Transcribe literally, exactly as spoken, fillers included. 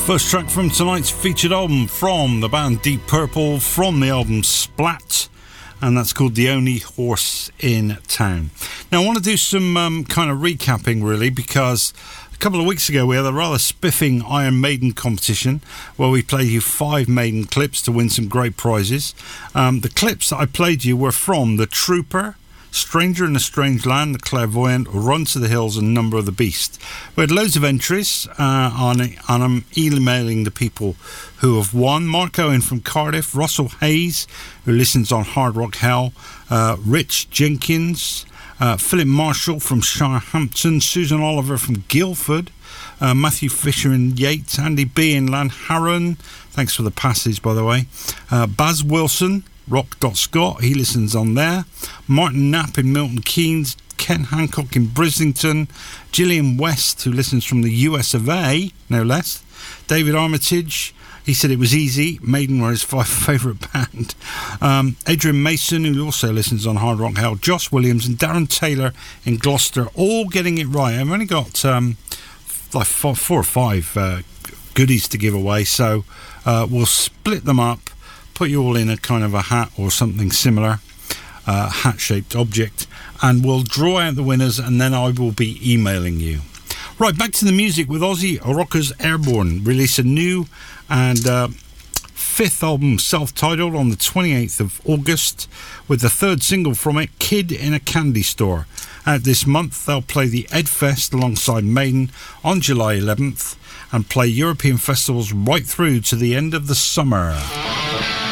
First track from tonight's featured album from the band Deep Purple, from the album Splat, and that's called The Only Horse in Town. Now I want to do some um, kind of recapping really, because a couple of weeks ago we had a rather spiffing Iron Maiden competition where we played you five Maiden clips to win some great prizes. Um, the clips that I played you were from The Trooper, Stranger in a Strange Land, The Clairvoyant, Run to the Hills and Number of the Beast. We had loads of entries uh, on it, and I'm emailing the people who have won. Mark Owen from Cardiff, Russell Hayes, who listens on Hard Rock Hell, uh, Rich Jenkins, uh, Philip Marshall from Shirehampton, Susan Oliver from Guildford, uh, Matthew Fisher in Yates, Andy B in Lanharon, thanks for the passage by the way, uh, Baz Wilson, Rock.Scott, he listens on there, Martin Knapp in Milton Keynes, Ken Hancock in Brislington, Gillian West, who listens from the U S of A, no less, David Armitage, he said it was easy, Maiden were his five favourite band, um, Adrian Mason, who also listens on Hard Rock Hell, Josh Williams and Darren Taylor in Gloucester, all getting it right. I've only got um, like four, four or five uh, goodies to give away, so uh, we'll split them up, put you all in a kind of a hat or something similar, uh, hat-shaped object, and we'll draw out the winners, and then I will be emailing you. Right, back to the music with Aussie Rockers Airborne. Release a new and uh, fifth album, self-titled, on the twenty-eighth of August, with the third single from it, Kid in a Candy Store. Out this month, they'll play the Edfest alongside Maiden on July eleventh and play European festivals right through to the end of the summer.